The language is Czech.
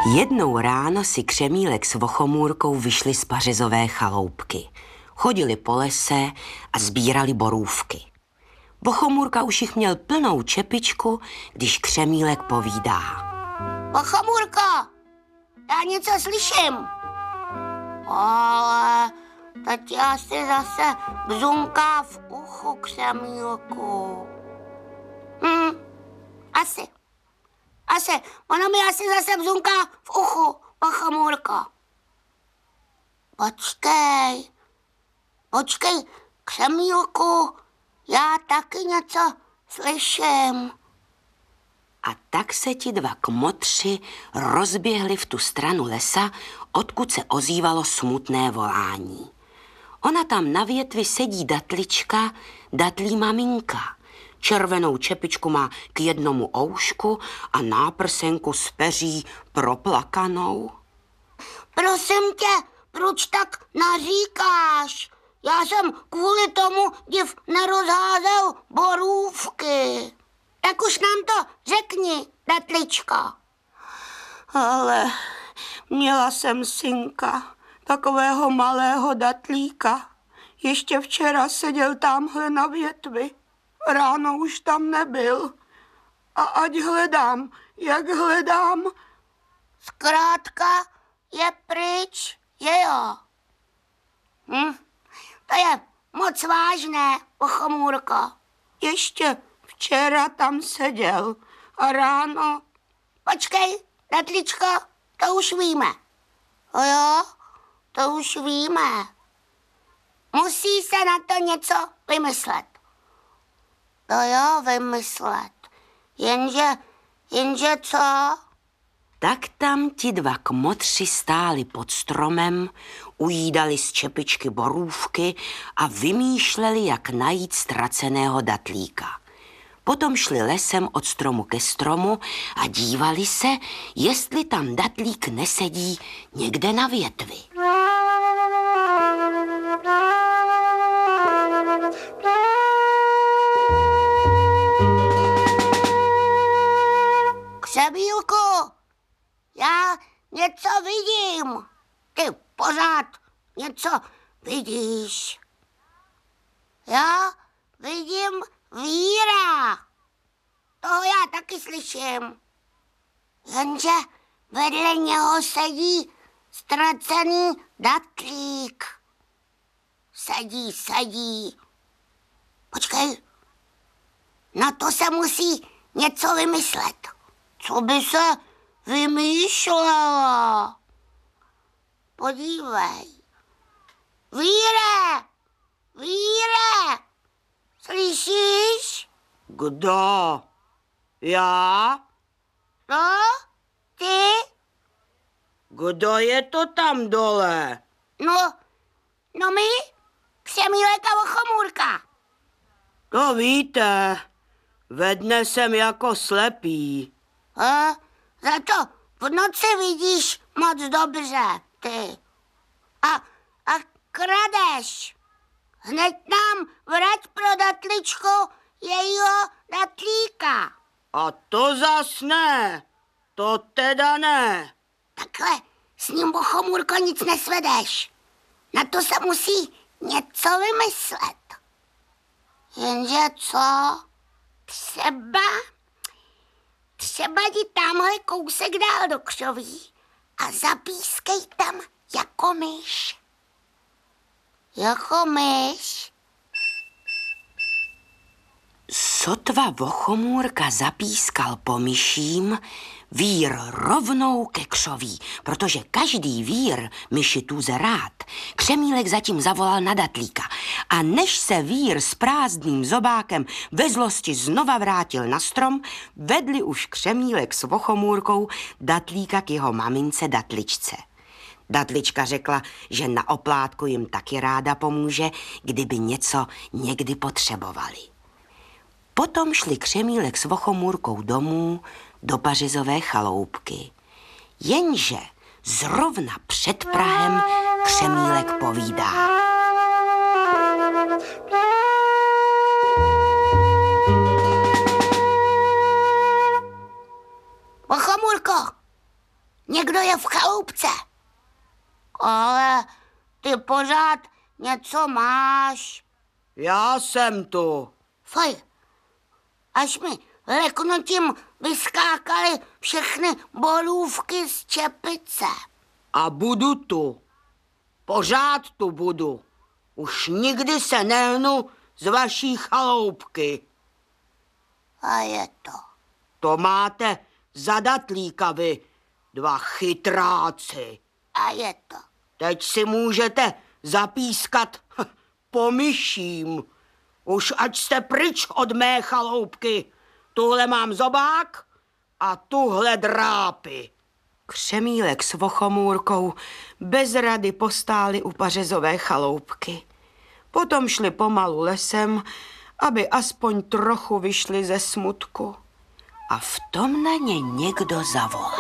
Jednou ráno si Křemílek s Vochomůrkou vyšli z pařezové chaloupky. Chodili po lese a sbírali borůvky. Vochomůrka už jich měl plnou čepičku, když Křemílek povídá. Vochomůrko, já něco slyším. Ale teď asi zase bzunká v uchu, Křemílku. Asi, ono mi asi zase bzunká v uchu, Vochomůrko. Počkej, Křemílku, já taky něco slyším. A tak se ti dva kmotři rozběhli v tu stranu lesa, odkud se ozývalo smutné volání. Ona tam na větvi sedí datlička, datlí maminka. Červenou čepičku má k jednomu oušku a náprsenku z peří proplakanou. Prosím tě, proč tak naříkáš? Já jsem kvůli tomu div nerozházel borůvky. Tak už nám to řekni, datličko. Ale měla jsem synka, takového malého datlíka. Ještě včera seděl tamhle na větvi. Ráno už tam nebyl. A ať hledám, jak hledám. Zkrátka je pryč, že jo? To je moc vážné, Vochomůrko. Ještě včera tam seděl a ráno... Počkej, datličko, to už víme. Jo, to už víme. Musí se na to něco vymyslet. To jo, vymyslet. Jenže co? Tak tam ti dva kmotři stáli pod stromem, ujídali z čepičky borůvky a vymýšleli, jak najít ztraceného datlíka. Potom šli lesem od stromu ke stromu a dívali se, jestli tam datlík nesedí někde na větvi. Křemílku, já něco vidím. Ty pořád něco vidíš. Já vidím víra. Toho já taky slyším. Jenže vedle něho sedí ztracený datlík. Sedí. Počkej, na to se musí něco vymyslet. Co by se vymýšlela? Podívej. Víre, slyšíš? Kdo? Já? No, ty? Kdo je to tam dole? No my, Křemílek a Vochomůrka. To víte, ve dne jsem jako slepý. Za to v noci vidíš moc dobře, ty. A kradeš. Hned nám vrať pro datličku jejího datlíka. A to zas ne, to teda ne. Takhle s ním, Vochomůrko, nic nesvedeš. Na to se musí něco vymyslet. Jenže co? Třeba jdi tamhle kousek dál do křoví a zapískej tam jako myš. Jako myš? Sotva Vochomůrka zapískal po myším, vír rovnou ke křoví, protože každý vír myši tuze rád. Křemílek zatím zavolal na datlíka a než se vír s prázdným zobákem ve zlosti znova vrátil na strom, vedli už Křemílek s Vochomůrkou datlíka k jeho mamince datličce. Datlička řekla, že na oplátku jim taky ráda pomůže, kdyby něco někdy potřebovali. Potom šli Křemílek s Vochomůrkou domů do pařezové chaloupky. Jenže zrovna před prahem Křemílek povídá. Vochomůrko, někdo je v chaloupce. Ale ty pořád něco máš. Já jsem tu. Foj, až mi leknutím vyskákaly všechny bolůvky z čepice. A budu tu. Pořád tu budu. Už nikdy se nehnu z vaší chaloupky. A je to. To máte zadatlíka vy, dva chytráci. A je to. Teď si můžete zapískat po myším. Už ať jste pryč od mé chaloupky. Tuhle mám zobák a tuhle drápy. Křemílek s Vochomůrkou bez rady postáli u pařezové chaloupky. Potom šli pomalu lesem, aby aspoň trochu vyšli ze smutku. A v tom na ně někdo zavolal.